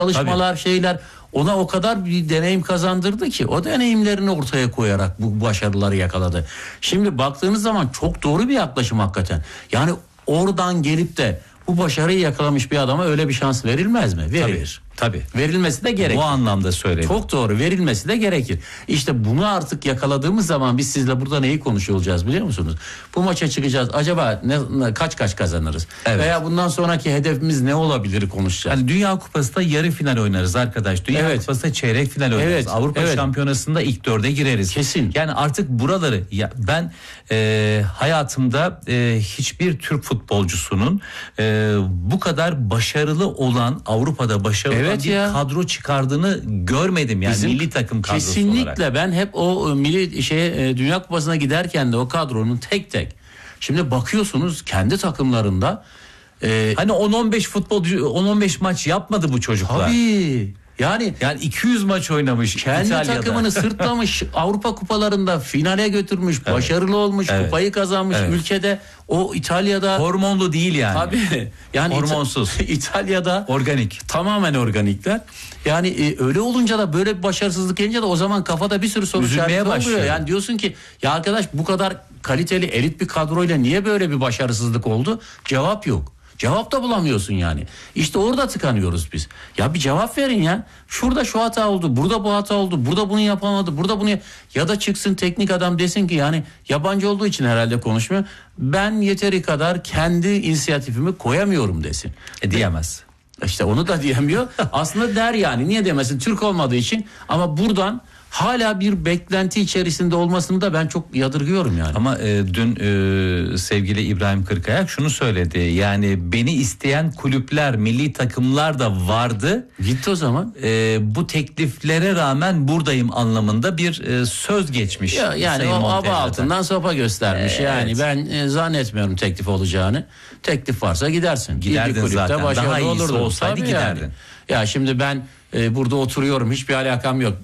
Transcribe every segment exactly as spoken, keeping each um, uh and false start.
çalışmalar, tabii, şeyler ona o kadar bir deneyim kazandırdı ki o deneyimlerini ortaya koyarak bu başarıları yakaladı. Şimdi baktığınız zaman çok doğru bir yaklaşım hakikaten. Yani oradan gelip de bu başarıyı yakalamış bir adama öyle bir şans verilmez mi? Verilir. Tabii. Verilmesi de gerekir. Bu anlamda söyledim. Çok doğru, verilmesi de gerekir. İşte bunu artık yakaladığımız zaman biz sizle burada neyi konuşuyor olacağız biliyor musunuz? Bu maça çıkacağız. Acaba ne, kaç kaç kazanırız? Evet. Veya bundan sonraki hedefimiz ne olabilir konuşacağız. Yani Dünya Kupası'nda yarı final oynarız arkadaş. Dünya evet. Kupası'nda çeyrek final oynarız. Evet. Avrupa evet. Şampiyonası'nda ilk dörde gireriz. Kesin. Yani artık buraları ya ben e, hayatımda e, hiçbir Türk futbolcusunun e, bu kadar başarılı olan, Avrupa'da başarılı evet bir ya. kadro çıkardığını görmedim yani. Bizim milli takım kadrosu kesinlikle olarak. Kesinlikle ben hep o milli şey Dünya Kupası'na giderken de o kadronun tek tek. Şimdi bakıyorsunuz kendi takımlarında e, hani on on beş futbolcu on on beş maç yapmadı bu çocuklar. Tabii. Yani yani iki yüz maç oynamış kendi İtalya'da. Takımını sırtlamış, Avrupa kupalarında finale götürmüş, evet. başarılı olmuş, evet. kupayı kazanmış evet. ülkede. O İtalya'da hormonlu değil yani. Tabii. Yani hormonsuz. İtalya'da organik. Tamamen organikler. Yani e, öyle olunca da böyle bir başarısızlık gelince de o zaman kafada bir sürü soru işareti oluyor. Yani diyorsun ki ya arkadaş bu kadar kaliteli elit bir kadroyla niye böyle bir başarısızlık oldu? Cevap yok. Cevap da bulamıyorsun yani. İşte orada tıkanıyoruz biz. Ya bir cevap verin ya. Şurada şu hata oldu, burada bu hata oldu, burada bunu yapamadı, burada bunu ya da çıksın teknik adam desin ki yani yabancı olduğu için herhalde konuşmuyor. Ben yeteri kadar kendi inisiyatifimi koyamıyorum desin. E diyemez. İşte onu da diyemiyor. Aslında der yani. Niye demesin? Türk olmadığı için. Ama buradan hala bir beklenti içerisinde olmasını da ben çok yadırgıyorum yani. Ama e, dün e, sevgili İbrahim Kırkayak şunu söyledi. Yani beni isteyen kulüpler, milli takımlar da vardı. Gitti o zaman. E, bu tekliflere rağmen buradayım anlamında bir e, söz geçmiş. Ya, yani o aba altından sopa göstermiş. Evet. Yani ben e, zannetmiyorum teklif olacağını. Teklif varsa gidersin. Giderdin zaten. Daha iyisi olsaydı Tabii giderdin. Yani. Ya şimdi ben e, burada oturuyorum. Hiçbir alakam yok.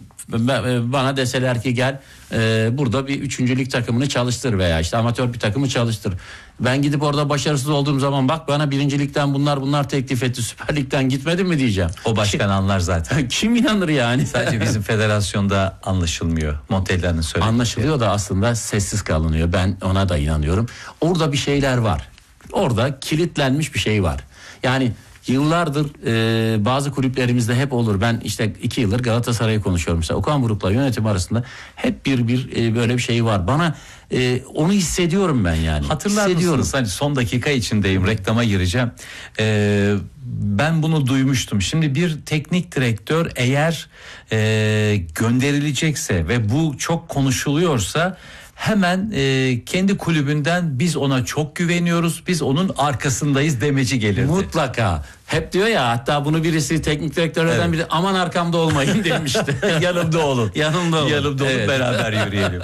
Bana deseler ki gel e, burada bir üçüncü lig takımını çalıştır veya işte amatör bir takımı çalıştır. Ben gidip orada başarısız olduğum zaman bak bana birinci ligden bunlar bunlar teklif etti, Süper Lig'den gitmedim mi diyeceğim. O başkan anlar zaten. Kim inanır yani? Sadece bizim federasyonda anlaşılmıyor. Monteller'in söylediği. Anlaşılıyor da aslında sessiz kalınıyor. Ben ona da inanıyorum. Orada bir şeyler var. Orada kilitlenmiş bir şey var. Yani yıllardır e, bazı kulüplerimizde hep olur. Ben işte iki yıldır Galatasaray'ı konuşuyorum. Mesela Okan Buruk'la yönetim arasında hep bir bir e, böyle bir şey var. Bana e, onu hissediyorum ben yani. Hatırlar mısınız? Hani son dakika içindeyim. Reklama gireceğim. Ee, ben bunu duymuştum. Şimdi bir teknik direktör eğer e, gönderilecekse ve bu çok konuşuluyorsa hemen e, kendi kulübünden biz ona çok güveniyoruz, biz onun arkasındayız demeci gelirdi. Mutlaka. Hep diyor ya, hatta bunu birisi teknik direktörlerden evet. biri aman arkamda olmayın demişti. Yanımda olun. Yanımda olun. Yanımda olun evet. Beraber yürüyelim.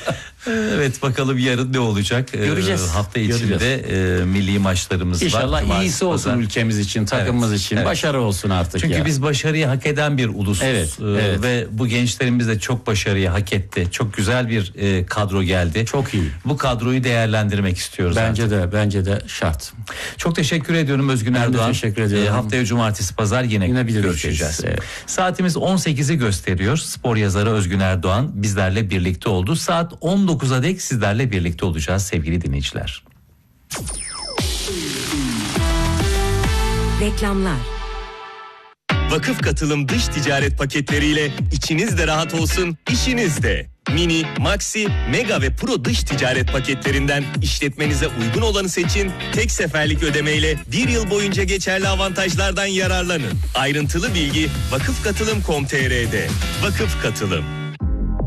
Evet, bakalım yarın ne olacak? Göreceğiz. Ee, hafta içinde e, milli maçlarımız İnşallah var. İnşallah iyisi olsun pazar. Ülkemiz için, takımımız evet. için. Evet. Başarı olsun artık. Çünkü ya. biz başarıyı hak eden bir ulusuz. Evet, ee, evet. Ve bu gençlerimiz de çok başarıyı hak etti. Çok güzel bir e, kadro geldi. Çok iyi. Bu kadroyu değerlendirmek istiyoruz. Bence artık. de, bence de şart. Çok teşekkür ediyorum Özgün ben Erdoğan. Teşekkür ediyorum. E, haftaya cumartesi pazar yine, yine görüşeceğiz. Evet. Saatimiz on sekizi gösteriyor. Spor yazarı Özgün Erdoğan bizlerle birlikte oldu. Saat on dokuza dek sizlerle birlikte olacağız sevgili dinleyiciler. Reklamlar. Vakıf Katılım dış ticaret paketleriyle içiniz de rahat olsun, işiniz de. Mini, Maxi, Mega ve Pro dış ticaret paketlerinden işletmenize uygun olanı seçin. Tek seferlik ödemeyle bir yıl boyunca geçerli avantajlardan yararlanın. Ayrıntılı bilgi vakıf katılım nokta com nokta tr'de. Vakıf Katılım.